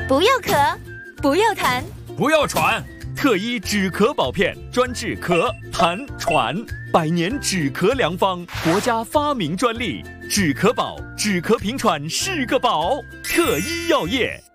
不要咳，不要痰， 不要喘。特医止咳宝片，专治咳、痰、喘，100年止咳良方，国家发明专利。止咳宝，止咳平喘是个宝。特医药业。